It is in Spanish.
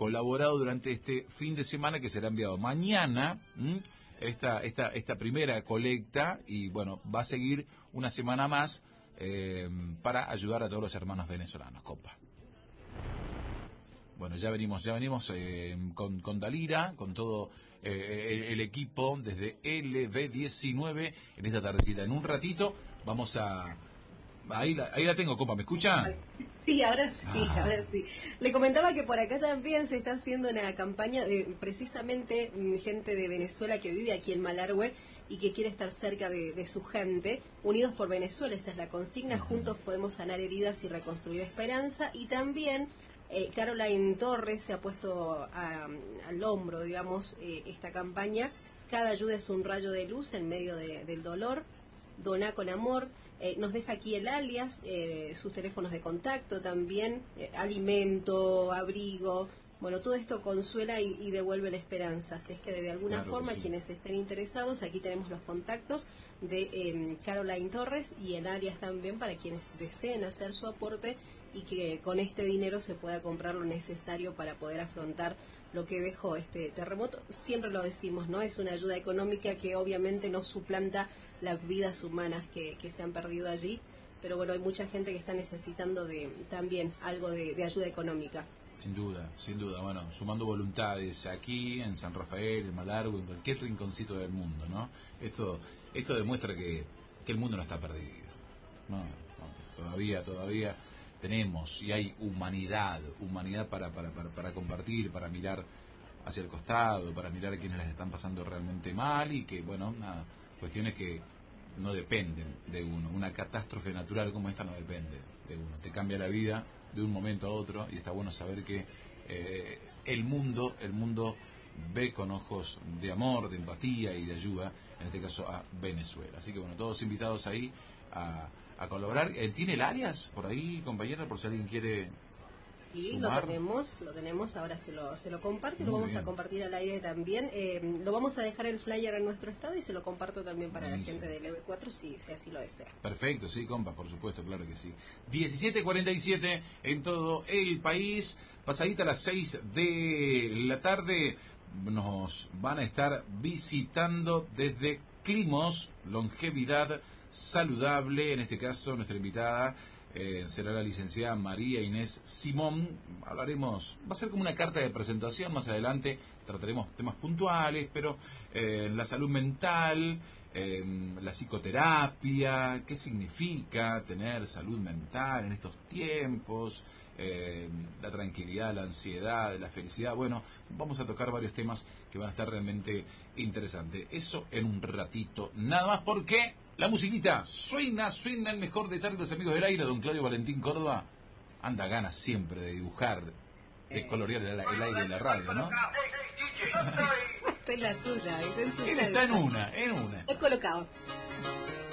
colaborado durante este fin de semana, que será enviado mañana, esta primera colecta, y bueno, va a seguir una semana más para ayudar a todos los hermanos venezolanos, compa. Bueno, ya venimos con Dalira, con todo el equipo desde LB19 en esta tardecita. En un ratito vamos a... Ahí la tengo, compa, ¿me escucha? Sí, ahora sí, ahora sí. Le comentaba que por acá también se está haciendo una campaña de precisamente gente de Venezuela que vive aquí en Malargüe y que quiere estar cerca de su gente. Unidos por Venezuela, esa es la consigna. Juntos podemos sanar heridas y reconstruir esperanza. Y también Caroline Torres se ha puesto al hombro, digamos, esta campaña. Cada ayuda es un rayo de luz en medio del dolor. Doná con amor. Nos deja aquí el alias, sus teléfonos de contacto también, alimento, abrigo. Bueno, todo esto consuela y devuelve la esperanza. Así es que de alguna forma, sí, quienes estén interesados, aquí tenemos los contactos de Caroline Torres y el alias también para quienes deseen hacer su aporte y que con este dinero se pueda comprar lo necesario para poder afrontar lo que dejó este terremoto. Siempre lo decimos, ¿no? Es una ayuda económica que obviamente no suplanta las vidas humanas que se han perdido allí, pero bueno, hay mucha gente que está necesitando también algo de ayuda económica. Sin duda, bueno, sumando voluntades aquí, en San Rafael, en Malargüe, en cualquier rinconcito del mundo, ¿no? Esto demuestra que el mundo no está perdido, no, todavía tenemos y hay humanidad para compartir, para mirar hacia el costado, para mirar a quienes les están pasando realmente mal y que, bueno, nada, cuestiones que no dependen de uno. Una catástrofe natural como esta no depende de uno. Te cambia la vida de un momento a otro y está bueno saber que el mundo ve con ojos de amor, de empatía y de ayuda, en este caso a Venezuela. Así que bueno, todos invitados ahí a colaborar. ¿Tiene el alias por ahí, compañera, por si alguien quiere Sí, sumar? lo tenemos, ahora se lo comparto y lo vamos a compartir al aire también. Lo vamos a dejar el flyer en nuestro estado y se lo comparto también para la gente del EV4 si así lo desea. Perfecto, sí, compa, por supuesto, claro que sí. 17:47 en todo el país, pasadita a las 6 de la tarde, nos van a estar visitando desde Climos, Longevidad Saludable, en este caso nuestra invitada será la licenciada María Inés Simón. Hablaremos, va a ser como una carta de presentación, más adelante trataremos temas puntuales, pero la salud mental, la psicoterapia, qué significa tener salud mental en estos tiempos, la tranquilidad, la ansiedad, la felicidad. Bueno, vamos a tocar varios temas que van a estar realmente interesantes. Eso en un ratito, nada más, porque la musiquita suena el mejor de tarde, los amigos del aire. Don Claudio Valentín Córdoba anda ganas siempre de dibujar, de colorear el aire de la radio, ¿no? Esta es la suya, Él está en una. He colocado.